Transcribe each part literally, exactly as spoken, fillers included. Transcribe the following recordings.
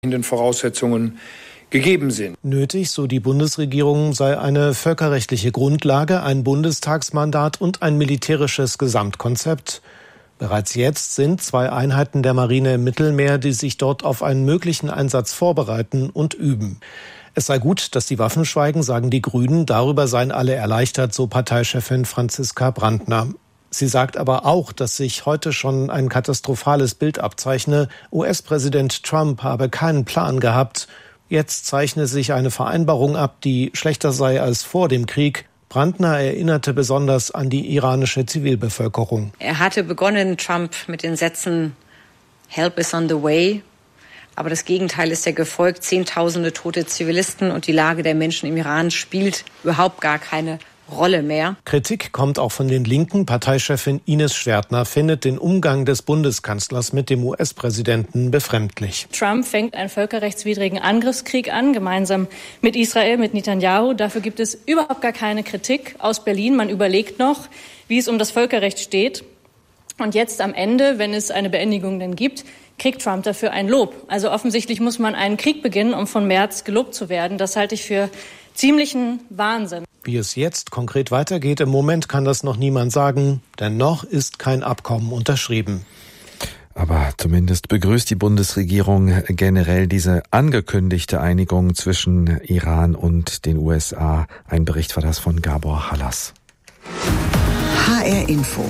in den Voraussetzungen gegeben sind. Nötig, so die Bundesregierung, sei eine völkerrechtliche Grundlage, ein Bundestagsmandat und ein militärisches Gesamtkonzept. Bereits jetzt sind zwei Einheiten der Marine im Mittelmeer, die sich dort auf einen möglichen Einsatz vorbereiten und üben. Es sei gut, dass die Waffen schweigen, sagen die Grünen. Darüber seien alle erleichtert, so Parteichefin Franziska Brandner. Sie sagt aber auch, dass sich heute schon ein katastrophales Bild abzeichne. U S-Präsident Trump habe keinen Plan gehabt. Jetzt zeichne sich eine Vereinbarung ab, die schlechter sei als vor dem Krieg. Brandner erinnerte besonders an die iranische Zivilbevölkerung. Er hatte begonnen, Trump, mit den Sätzen "Help is on the way". Aber das Gegenteil ist ja gefolgt. Zehntausende tote Zivilisten und die Lage der Menschen im Iran spielt überhaupt gar keine Rolle mehr. Kritik kommt auch von den Linken. Parteichefin Ines Schwertner findet den Umgang des Bundeskanzlers mit dem U S-Präsidenten befremdlich. Trump fängt einen völkerrechtswidrigen Angriffskrieg an, gemeinsam mit Israel, mit Netanyahu. Dafür gibt es überhaupt gar keine Kritik aus Berlin. Man überlegt noch, wie es um das Völkerrecht steht. Und jetzt am Ende, wenn es eine Beendigung denn gibt, kriegt Trump dafür ein Lob. Also offensichtlich muss man einen Krieg beginnen, um von Merz gelobt zu werden. Das halte ich für ziemlichen Wahnsinn. Wie es jetzt konkret weitergeht, im Moment kann das noch niemand sagen, denn noch ist kein Abkommen unterschrieben. Aber zumindest begrüßt die Bundesregierung generell diese angekündigte Einigung zwischen Iran und den U S A. Ein Bericht war das von Gabor Hallas. H R Info.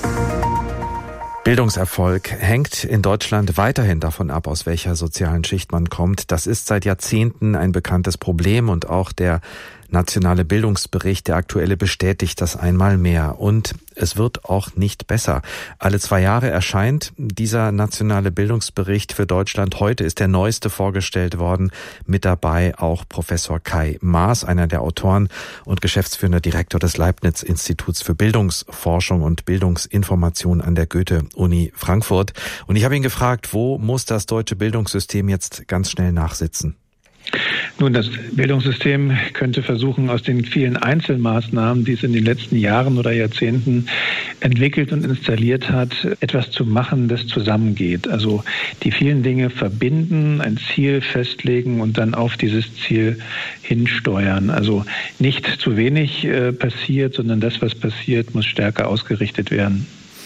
Bildungserfolg hängt in Deutschland weiterhin davon ab, aus welcher sozialen Schicht man kommt. Das ist seit Jahrzehnten ein bekanntes Problem und auch der nationale Bildungsbericht, der aktuelle, bestätigt das einmal mehr. Und es wird auch nicht besser. Alle zwei Jahre erscheint dieser nationale Bildungsbericht für Deutschland. Heute ist der neueste vorgestellt worden. Mit dabei auch Professor Kai Maas, einer der Autoren und geschäftsführender Direktor des Leibniz-Instituts für Bildungsforschung und Bildungsinformation an der Goethe-Uni Frankfurt. Und ich habe ihn gefragt, wo muss das deutsche Bildungssystem jetzt ganz schnell nachsitzen? Nun, das Bildungssystem könnte versuchen, aus den vielen Einzelmaßnahmen, die es in den letzten Jahren oder Jahrzehnten entwickelt und installiert hat, etwas zu machen, das zusammengeht. Also die vielen Dinge verbinden, ein Ziel festlegen und dann auf dieses Ziel hinsteuern. Also nicht zu wenig äh, passiert, sondern das, was passiert, muss stärker ausgerichtet werden.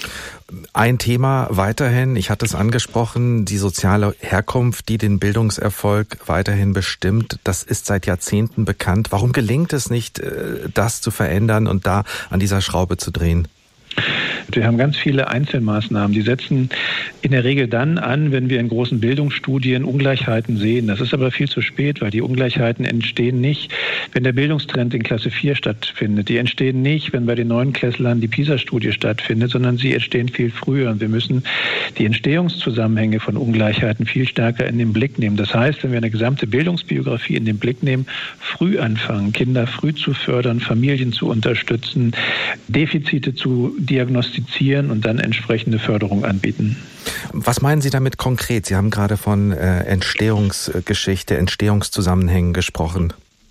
Ein Thema weiterhin, ich hatte es angesprochen, die soziale Herkunft, die den Bildungserfolg weiterhin bestimmt. Das ist seit Jahrzehnten bekannt. Warum gelingt es nicht, das zu verändern und da an dieser Schraube zu drehen? Wir haben ganz viele Einzelmaßnahmen, die setzen in der Regel dann an, wenn wir in großen Bildungsstudien Ungleichheiten sehen. Das ist aber viel zu spät, weil die Ungleichheiten entstehen nicht, wenn der Bildungstrend in Klasse vier stattfindet. Die entstehen nicht, wenn bei den Neunklässlern die PISA-Studie stattfindet, sondern sie entstehen viel früher. Und wir müssen die Entstehungszusammenhänge von Ungleichheiten viel stärker in den Blick nehmen. Das heißt, wenn wir eine gesamte Bildungsbiografie in den Blick nehmen, früh anfangen, Kinder früh zu fördern, Familien zu unterstützen, Defizite zu diagnostizieren und dann entsprechende Förderung anbieten. Was meinen Sie damit konkret? Sie haben gerade von äh, Entstehungsgeschichte, Entstehungszusammenhängen gesprochen.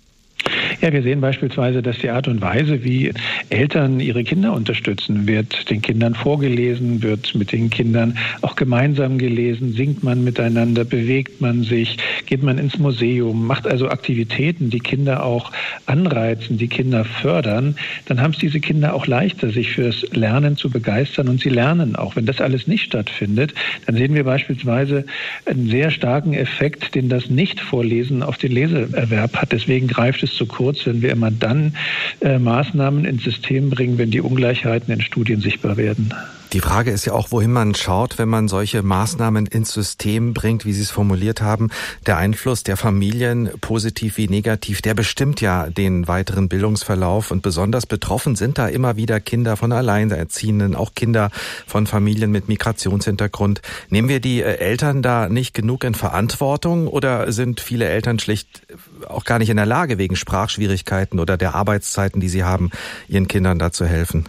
Ja, wir sehen beispielsweise, dass die Art und Weise, wie Eltern ihre Kinder unterstützen, wird den Kindern vorgelesen, wird mit den Kindern auch gemeinsam gelesen, singt man miteinander, bewegt man sich, geht man ins Museum, macht also Aktivitäten, die Kinder auch anreizen, die Kinder fördern, dann haben es diese Kinder auch leichter, sich fürs Lernen zu begeistern und sie lernen auch. Wenn das alles nicht stattfindet, dann sehen wir beispielsweise einen sehr starken Effekt, den das Nicht-Vorlesen auf den Leseerwerb hat. Deswegen greift es zu kurz, wenn wir immer dann äh, Maßnahmen ins System bringen, wenn die Ungleichheiten in Studien sichtbar werden. Die Frage ist ja auch, wohin man schaut, wenn man solche Maßnahmen ins System bringt, wie Sie es formuliert haben. Der Einfluss der Familien, positiv wie negativ, der bestimmt ja den weiteren Bildungsverlauf. Und besonders betroffen sind da immer wieder Kinder von Alleinerziehenden, auch Kinder von Familien mit Migrationshintergrund. Nehmen wir die Eltern da nicht genug in Verantwortung oder sind viele Eltern schlicht auch gar nicht in der Lage, wegen Sprachschwierigkeiten oder der Arbeitszeiten, die sie haben, ihren Kindern da zu helfen?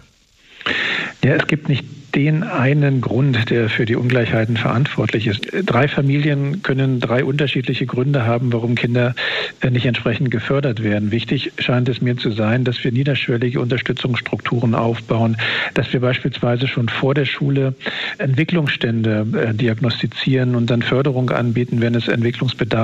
Ja, es gibt nicht den einen Grund, der für die Ungleichheiten verantwortlich ist. Drei Familien können drei unterschiedliche Gründe haben, warum Kinder nicht entsprechend gefördert werden. Wichtig scheint es mir zu sein, dass wir niederschwellige Unterstützungsstrukturen aufbauen, dass wir beispielsweise schon vor der Schule Entwicklungsstände diagnostizieren und dann Förderung anbieten, wenn es Entwicklungsbedarf